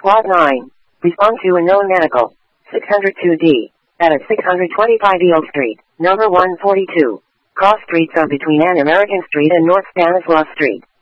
SWAT 9. Respond to unknown medical. 602D. At 625 Eel Street, number 142. Cross streets are between An American Street and North Stanislaus Street.